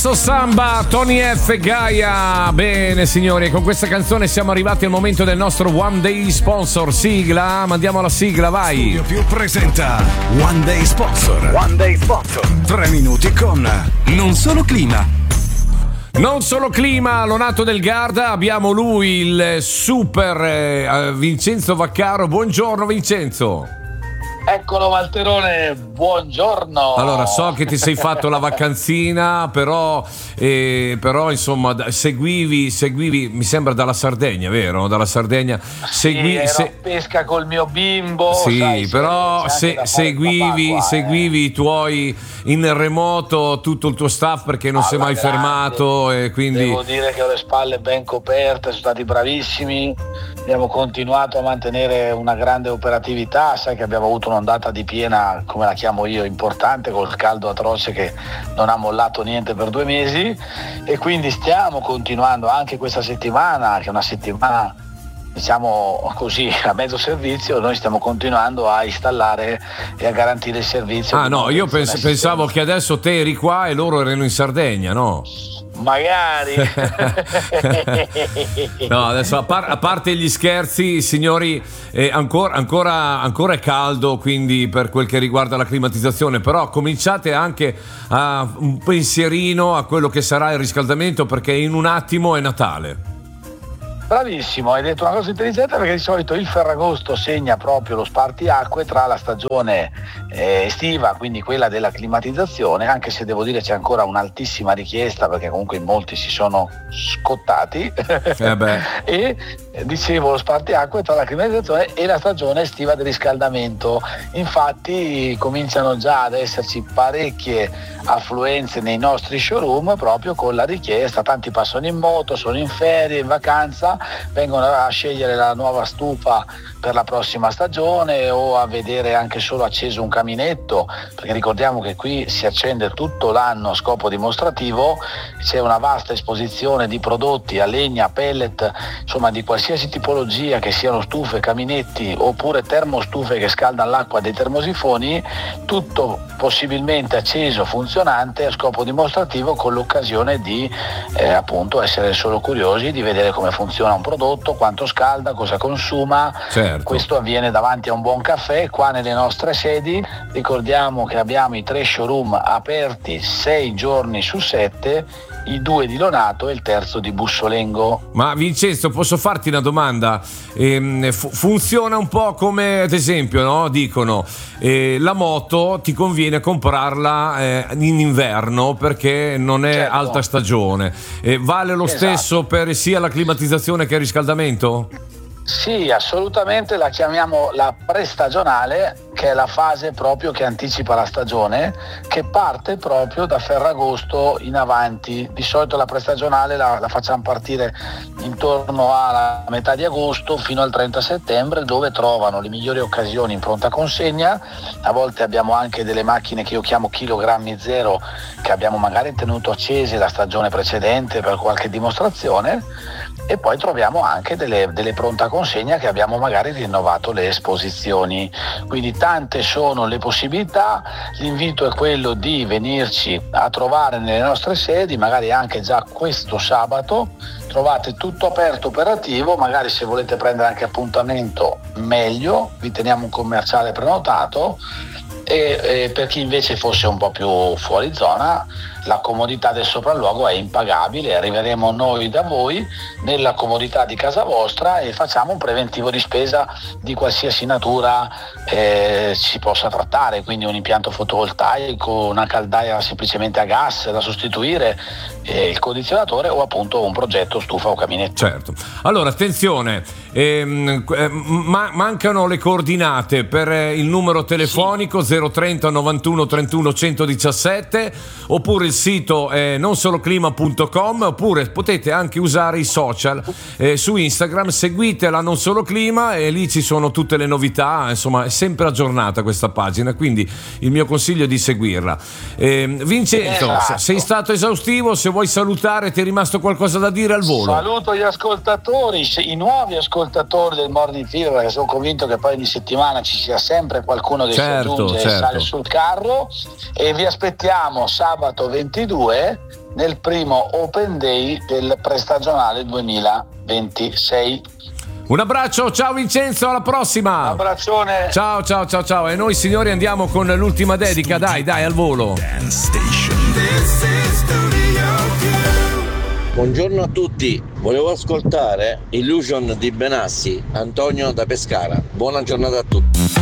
Samba, Tony F, Gaia. Bene signori, con questa canzone siamo arrivati al momento del nostro One Day Sponsor. Sigla, mandiamo la sigla, vai. Studio Più presenta One Day Sponsor. One Day Sponsor. 3 minuti con Non Solo Clima. Non solo clima, Lonato del Garda, abbiamo lui, il super Vincenzo Vaccaro. Buongiorno Vincenzo. Eccolo Valterone, buongiorno. Allora, so che ti sei fatto la vacanzina, però insomma seguivi, mi sembra dalla Sardegna, vero? Dalla Sardegna ero a pesca col mio bimbo. Sì, sai, però seguivi i tuoi in remoto, tutto il tuo staff, perché non si è mai fermato, e quindi devo dire che ho le spalle ben coperte, sono stati bravissimi. Abbiamo continuato a mantenere una grande operatività, sai che abbiamo avuto un'ondata di piena, come la chiamo io, importante, col caldo atroce che non ha mollato niente per 2 mesi, e quindi stiamo continuando anche questa settimana, che è una settimana diciamo così a mezzo servizio. Noi stiamo continuando a installare e a garantire il servizio. Ah no, io pensavo che adesso te eri qua e loro erano in Sardegna, no? Magari. No, adesso a parte gli scherzi, signori, ancora è caldo, quindi per quel che riguarda la climatizzazione, però cominciate anche a un pensierino a quello che sarà il riscaldamento, perché in un attimo è Natale. Bravissimo, hai detto una cosa intelligente, perché di solito il Ferragosto segna proprio lo spartiacque tra la stagione estiva, quindi quella della climatizzazione, anche se devo dire c'è ancora un'altissima richiesta, perché comunque in molti si sono scottati. E dicevo, lo spartiacque tra la climatizzazione e la stagione estiva del riscaldamento. Infatti cominciano già ad esserci parecchie affluenze nei nostri showroom proprio con la richiesta. Tanti passano in moto, sono in ferie, in vacanza, vengono a scegliere la nuova stufa per la prossima stagione, o a vedere anche solo acceso un caminetto, perché ricordiamo che qui si accende tutto l'anno a scopo dimostrativo. C'è una vasta esposizione di prodotti a legna, pellet, insomma di qualsiasi tipologia, che siano stufe, caminetti oppure termostufe che scaldano l'acqua dei termosifoni, tutto possibilmente acceso, funzionante a scopo dimostrativo, con l'occasione di appunto essere solo curiosi di vedere come funziona un prodotto, quanto scalda, cosa consuma. Certo. Questo avviene davanti a un buon caffè qua nelle nostre sedi. Ricordiamo che abbiamo i 3 showroom aperti 6 giorni su 7, i 2 di Lonato e il terzo di Bussolengo. Ma Vincenzo, posso farti una domanda? Funziona un po' come, ad esempio, no? Dicono la moto ti conviene comprarla in inverno perché non è Certo. alta stagione. Vale lo stesso per sia la climatizzazione che il riscaldamento? Sì, assolutamente, la chiamiamo la prestagionale, che è la fase proprio che anticipa la stagione, che parte proprio da Ferragosto in avanti. Di solito la prestagionale la facciamo partire intorno alla metà di agosto fino al 30 settembre, dove trovano le migliori occasioni in pronta consegna. A volte abbiamo anche delle macchine che io chiamo chilogrammi zero, che abbiamo magari tenuto accese la stagione precedente per qualche dimostrazione, e poi troviamo anche delle pronta consegna che abbiamo magari rinnovato le esposizioni. Quindi tante sono le possibilità. L'invito è quello di venirci a trovare nelle nostre sedi, magari anche già questo sabato. Trovate tutto aperto, operativo. Magari se volete prendere anche appuntamento, meglio, vi teniamo un commerciale prenotato. E per chi invece fosse un po' più fuori zona, la comodità del sopralluogo è impagabile. Arriveremo noi da voi nella comodità di casa vostra e facciamo un preventivo di spesa di qualsiasi natura si possa trattare, quindi un impianto fotovoltaico, una caldaia semplicemente a gas da sostituire, il condizionatore, o appunto un progetto stufa o caminetto. Certo. Allora attenzione, mancano le coordinate per il numero telefonico 030 91 31 117, oppure il sito è nonsoloclima.com, oppure potete anche usare i social su Instagram, seguite la Non Solo Clima e lì ci sono tutte le novità, insomma è sempre aggiornata questa pagina, quindi il mio consiglio è di seguirla. Vincenzo, Esatto. sei stato esaustivo, se vuoi salutare, ti è rimasto qualcosa da dire al volo? Saluto gli ascoltatori, i nuovi ascoltatori del Morning Fever, perché sono convinto che poi ogni settimana ci sia sempre qualcuno che si aggiunge e sale sul carro, e vi aspettiamo sabato 2022 nel primo Open Day del prestagionale 2026. Un abbraccio, ciao Vincenzo, alla prossima. Un abbraccione. Ciao. E noi signori andiamo con l'ultima dedica, dai, al volo. Dance Station. Buongiorno a tutti, volevo ascoltare Illusion di Benassi, Antonio da Pescara. Buona giornata a tutti.